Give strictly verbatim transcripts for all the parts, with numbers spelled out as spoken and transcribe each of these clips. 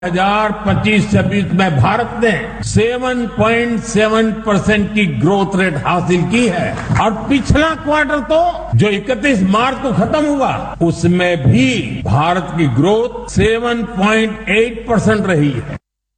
दो हज़ार पच्चीस छब्बीस में भारत ने सात पॉइंट सात परसेंट की ग्रोथ रेट हासिल की है और पिछला क्वार्टर तो जो इकतीस मार्च को खत्म हुआ उसमें भी भारत की ग्रोथ सात पॉइंट आठ परसेंट रही है।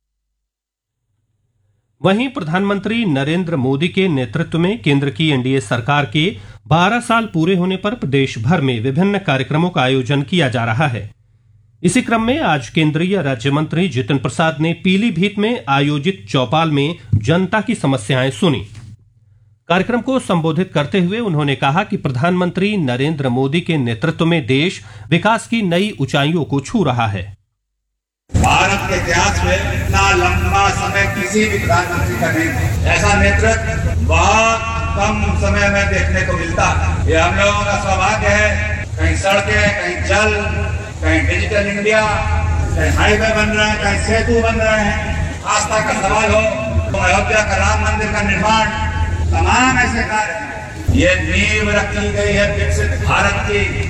वहीं प्रधानमंत्री नरेंद्र मोदी के नेतृत्व में केंद्र की एनडीए सरकार के बारह साल पूरे होने पर प्रदेश भर में विभिन्न कार्यक्रमों का आयोजन किया जा रहा है। इसी क्रम में आज केंद्रीय राज्य मंत्री जितिन प्रसाद ने पीलीभीत में आयोजित चौपाल में जनता की समस्याएं सुनी। कार्यक्रम को संबोधित करते हुए उन्होंने कहा कि प्रधानमंत्री नरेंद्र मोदी के नेतृत्व में देश विकास की नई ऊंचाइयों को छू रहा है। भारत के इतिहास में इतना लंबा समय किसी भी प्रधानमंत्री का नहीं था। ऐसा नेतृत्व बहुत कम समय में देखने को मिलता है। ये हम लोगों का सौभाग्य है। कहीं सड़कें, कहीं जल, कहीं डिजिटल इंडिया, कहीं हाईवे बन रहे हैं, कहीं सेतु बन रहे हैं। आस्था का सवाल हो तो अयोध्या का राम मंदिर का निर्माण, तमाम ऐसे कार्य हैं। ये नींव रखी गई है विकसित भारत की।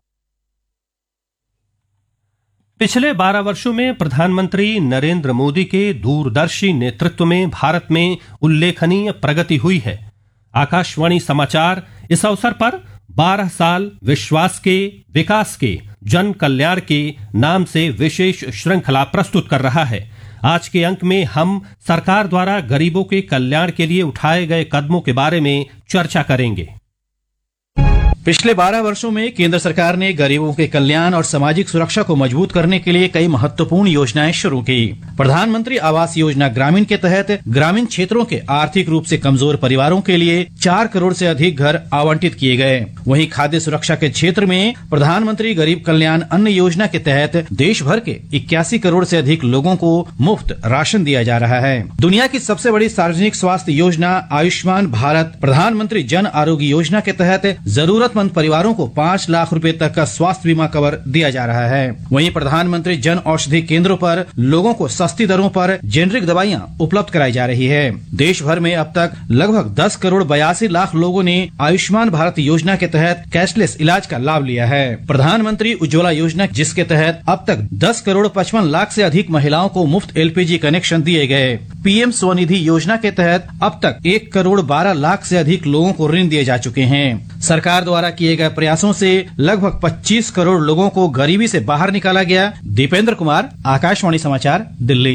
पिछले बारह वर्षों में प्रधानमंत्री नरेंद्र मोदी के दूरदर्शी नेतृत्व में भारत में उल्लेखनीय प्रगति हुई है। आकाशवाणी समाचार इस अवसर पर बारह साल विश्वास के, विकास के, जन कल्याण के नाम से विशेष श्रृंखला प्रस्तुत कर रहा है। आज के अंक में हम सरकार द्वारा गरीबों के कल्याण के लिए उठाए गए कदमों के बारे में चर्चा करेंगे। पिछले बारह वर्षों में केंद्र सरकार ने गरीबों के कल्याण और सामाजिक सुरक्षा को मजबूत करने के लिए कई महत्वपूर्ण योजनाएं शुरू की। प्रधानमंत्री आवास योजना ग्रामीण के तहत ग्रामीण क्षेत्रों के आर्थिक रूप से कमजोर परिवारों के लिए चार करोड़ से अधिक घर आवंटित किए गए। वहीं खाद्य सुरक्षा के क्षेत्र में प्रधानमंत्री गरीब कल्याण अन्न योजना के तहत देश भर के इक्यासी करोड़ से अधिक लोगों को मुफ्त राशन दिया जा रहा है। दुनिया की सबसे बड़ी सार्वजनिक स्वास्थ्य योजना आयुष्मान भारत प्रधानमंत्री जन आरोग्य योजना के तहत जरूरत मंद परिवारों को पाँच लाख रुपए तक का स्वास्थ्य बीमा कवर दिया जा रहा है। वहीं प्रधानमंत्री जन औषधि केंद्रों पर लोगों को सस्ती दरों पर जेनरिक दवाइयां उपलब्ध कराई जा रही है। देश भर में अब तक लगभग दस करोड़ बयासी लाख लोगों ने आयुष्मान भारत योजना के तहत कैशलेस इलाज का लाभ लिया है। प्रधानमंत्री उज्ज्वला योजना जिसके तहत अब तक दस करोड़ पचपन लाख से अधिक महिलाओं को मुफ्त एलपीजी कनेक्शन दिए गए। पीएम स्वनिधि योजना के तहत अब तक एक करोड़ बारह लाख से अधिक लोगों को ऋण दिए जा चुके हैं। सरकार द्वारा किए गए प्रयासों से लगभग पच्चीस करोड़ लोगों को गरीबी से बाहर निकाला गया। दीपेंद्र कुमार, आकाशवाणी समाचार, दिल्ली।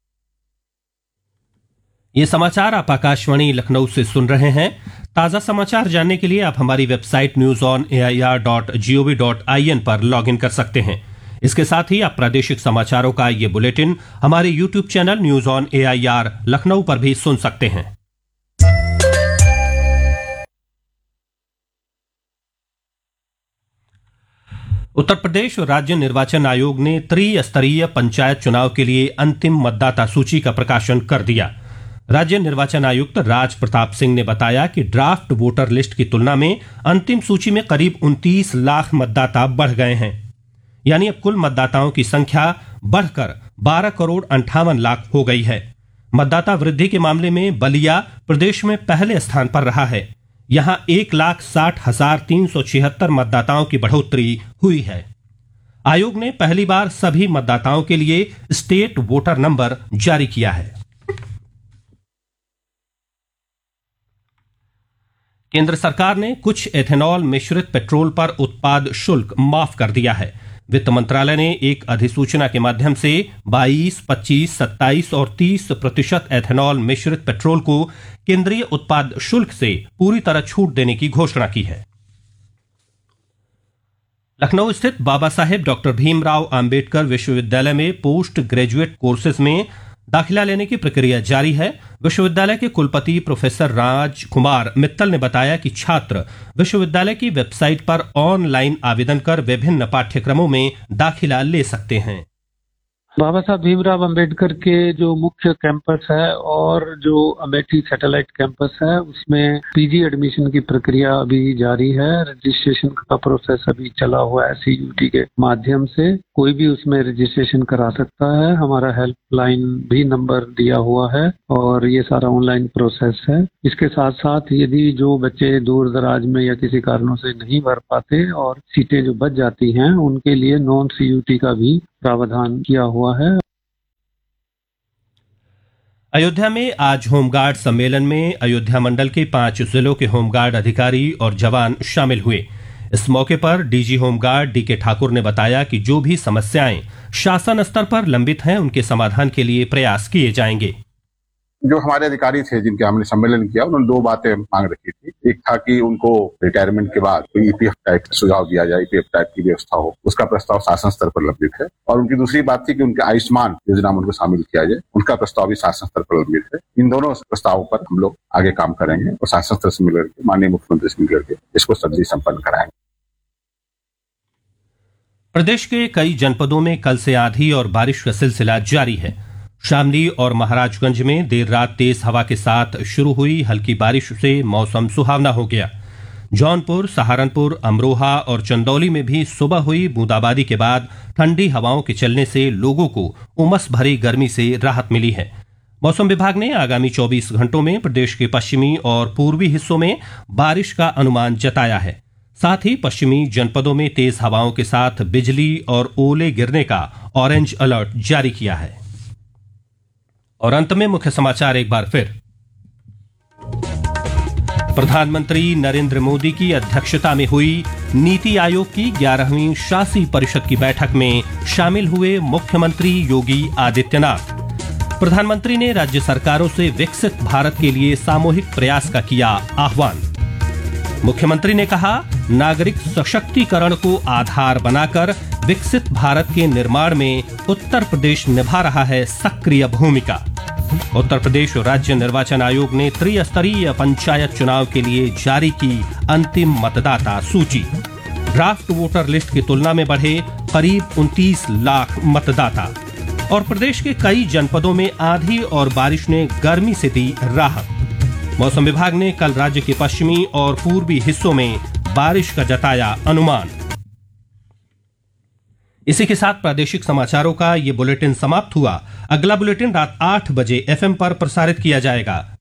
ये समाचार आप आकाशवाणी लखनऊ से सुन रहे हैं। ताजा समाचार जानने के लिए आप हमारी website news on A I R dot G O V dot I N पर लॉग इन कर सकते हैं। इसके साथ ही आप प्रादेशिक समाचारों का ये बुलेटिन हमारे YouTube channel news on A I R Lucknow पर भी सुन सकते हैं। उत्तर प्रदेश राज्य निर्वाचन आयोग ने त्रिस्तरीय पंचायत चुनाव के लिए अंतिम मतदाता सूची का प्रकाशन कर दिया। राज्य निर्वाचन आयुक्त राज प्रताप सिंह ने बताया कि ड्राफ्ट वोटर लिस्ट की तुलना में अंतिम सूची में करीब उनतीस लाख मतदाता बढ़ गए हैं। यानी अब कुल मतदाताओं की संख्या बढ़कर बारह करोड़ अंठावन लाख हो गई है। मतदाता वृद्धि के मामले में बलिया प्रदेश में पहले स्थान पर रहा है। यहां एक लाख साठ हजार तीन सौ छिहत्तर मतदाताओं की बढ़ोतरी हुई है। आयोग ने पहली बार सभी मतदाताओं के लिए स्टेट वोटर नंबर जारी किया है। केंद्र सरकार ने कुछ एथेनॉल मिश्रित पेट्रोल पर उत्पाद शुल्क माफ कर दिया है। वित्त मंत्रालय ने एक अधिसूचना के माध्यम से बाईस, पच्चीस, सत्ताईस और तीस प्रतिशत एथेनॉल मिश्रित पेट्रोल को केंद्रीय उत्पाद शुल्क से पूरी तरह छूट देने की घोषणा की है। लखनऊ स्थित बाबा साहेब डॉक्टर भीमराव अंबेडकर विश्वविद्यालय में पोस्ट ग्रेजुएट कोर्सेज में दाखिला लेने की प्रक्रिया जारी है। विश्वविद्यालय के कुलपति प्रोफेसर राज कुमार मित्तल ने बताया कि छात्र विश्वविद्यालय की वेबसाइट पर ऑनलाइन आवेदन कर विभिन्न पाठ्यक्रमों में दाखिला ले सकते हैं। बाबा साहब भीमराव अंबेडकर के जो मुख्य कैंपस है और जो अमेठी सैटेलाइट कैंपस है उसमें पीजी एडमिशन की प्रक्रिया अभी जारी है। रजिस्ट्रेशन का प्रोसेस अभी चला हुआ है सीयूटी के माध्यम से। कोई भी उसमें रजिस्ट्रेशन करा सकता है। हमारा हेल्पलाइन भी नंबर दिया हुआ है और ये सारा ऑनलाइन प्रोसेस है। इसके साथ साथ यदि जो बच्चे दूर दराज में या किसी कारणों से नहीं भर पाते और सीटें जो बच जाती हैं उनके लिए नॉन सीयूटी का भी प्रावधान किया हुआ है। अयोध्या में आज होमगार्ड सम्मेलन में अयोध्या मंडल के पांच जिलों के होमगार्ड अधिकारी और जवान शामिल हुए। इस मौके पर डीजी होमगार्ड डी के ठाकुर ने बताया कि जो भी समस्याएं शासन स्तर पर लंबित हैं उनके समाधान के लिए प्रयास किए जाएंगे। जो हमारे अधिकारी थे जिनके हमने सम्मेलन किया उन्होंने दो बातें मांग रखी थी। एक था कि उनको रिटायरमेंट के बाद कोई ईपीएफ टाइप सुझाव दिया जाए, ईपीएफ टाइप की व्यवस्था हो, उसका प्रस्ताव शासन स्तर पर लंबित है। और उनकी दूसरी बात थी कि उनके आयुष्मान योजना में उनको शामिल किया जाए, उनका प्रस्ताव भी शासन स्तर पर लंबित है। इन दोनों प्रस्तावों पर हम लोग आगे काम करेंगे और शासन स्तर से मिलकर के माननीय मुख्यमंत्री से मिलकर के इसको सब्जी संपन्न कराएंगे। प्रदेश के कई जनपदों में कल से आंधी और बारिश का सिलसिला जारी है। शामली और महाराजगंज में देर रात तेज हवा के साथ शुरू हुई हल्की बारिश से मौसम सुहावना हो गया। जौनपुर, सहारनपुर, अमरोहा और चंदौली में भी सुबह हुई बूंदाबांदी के बाद ठंडी हवाओं के चलने से लोगों को उमस भरी गर्मी से राहत मिली है। मौसम विभाग ने आगामी चौबीस घंटों में प्रदेश के पश्चिमी और पूर्वी हिस्सों में बारिश का अनुमान जताया है। साथ ही पश्चिमी जनपदों में तेज हवाओं के साथ बिजली और ओले गिरने का ऑरेंज अलर्ट जारी किया है। और अंत में मुख्य समाचार एक बार फिर। प्रधानमंत्री नरेंद्र मोदी की अध्यक्षता में हुई नीति आयोग की ग्यारहवीं शासी परिषद की बैठक में शामिल हुए मुख्यमंत्री योगी आदित्यनाथ। प्रधानमंत्री ने राज्य सरकारों से विकसित भारत के लिए सामूहिक प्रयास का किया आह्वान। मुख्यमंत्री ने कहा, नागरिक सशक्तिकरण को आधार बनाकर विकसित भारत के निर्माण में उत्तर प्रदेश निभा रहा है सक्रिय भूमिका। उत्तर प्रदेश राज्य निर्वाचन आयोग ने त्रिस्तरीय पंचायत चुनाव के लिए जारी की अंतिम मतदाता सूची। ड्राफ्ट वोटर लिस्ट की तुलना में बढ़े करीब उनतीस लाख मतदाता। और प्रदेश के कई जनपदों में आंधी और बारिश ने गर्मी से दी राहत। मौसम विभाग ने कल राज्य के पश्चिमी और पूर्वी हिस्सों में बारिश का जताया अनुमान। इसी के साथ प्रादेशिक समाचारों का ये बुलेटिन समाप्त हुआ। अगला बुलेटिन रात आठ बजे एफएम पर प्रसारित किया जाएगा।